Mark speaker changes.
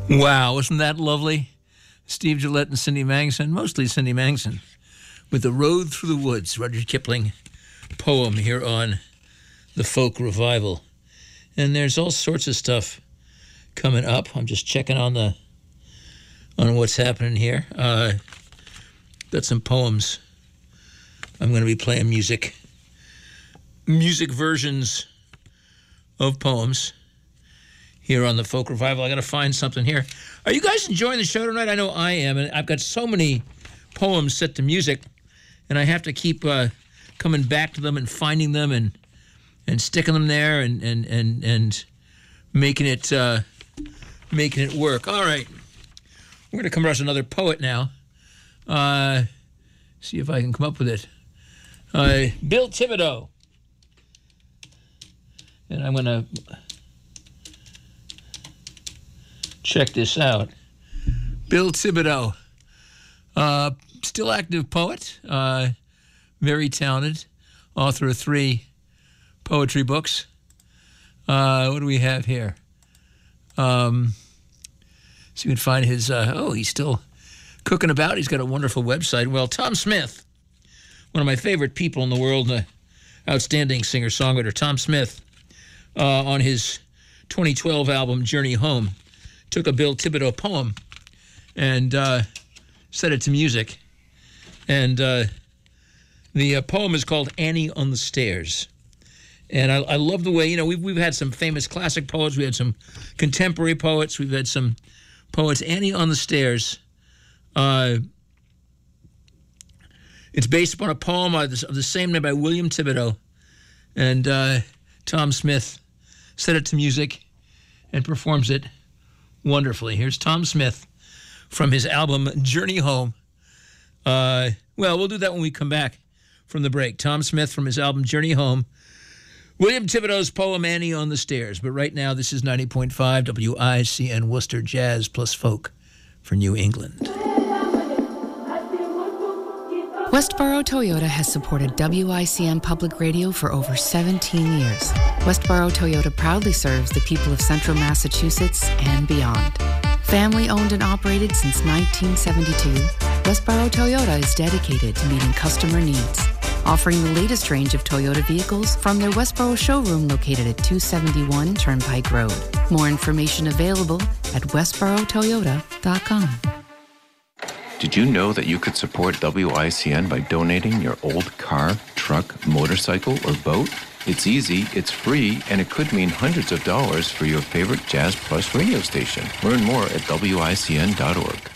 Speaker 1: Wow, wasn't that lovely? Steve Gillette and Cindy Mangson, mostly Cindy Mangson, with The Road Through the Woods, Rudyard Kipling poem here on the Folk Revival. And there's all sorts of stuff coming up. I'm just checking on what's happening here. Got some poems. I'm going to be playing music versions of poems here on the Folk Revival. I got to find something here. Are you guys enjoying the show tonight? I know I am, and I've got so many poems set to music, and I have to keep coming back to them and finding them and sticking them there and making it work. All right, we're going to come across another poet now. See if I can come up with it. Bill Thibodeau. And I'm going to check this out. Bill Thibodeau. Still active poet. Very talented. Author of 3 poetry books. What do we have here? So you can find his... he's still cooking about. He's got a wonderful website. Well, Tom Smith, one of my favorite people in the world, outstanding singer-songwriter, Tom Smith, on his 2012 album, Journey Home, took a Bill Thibodeau poem and set it to music. And the poem is called Annie on the Stairs. And I love the way, we've had some famous classic poets. We had some contemporary poets. We've had some poets. Annie on the Stairs. It's based upon a poem of the same name by William Thibodeau. And Tom Smith set it to music and performs it wonderfully. Here's Tom Smith from his album Journey Home. We'll do that when we come back from the break. Tom Smith from his album Journey Home. William Thibodeau's poem Annie on the Stairs. But right now, this is 90.5 WICN Worcester Jazz plus Folk for New England.
Speaker 2: Westboro Toyota has supported WICN Public Radio for over 17 years. Westboro Toyota proudly serves the people of Central Massachusetts and beyond. Family owned and operated since 1972, Westboro Toyota is dedicated to meeting customer needs, offering the latest range of Toyota vehicles from their Westboro showroom located at 271 Turnpike Road. More information available at westborotoyota.com.
Speaker 3: Did you know that you could support WICN by donating your old car, truck, motorcycle, or boat? It's easy, it's free, and it could mean hundreds of dollars for your favorite Jazz Plus radio station. Learn more at WICN.org.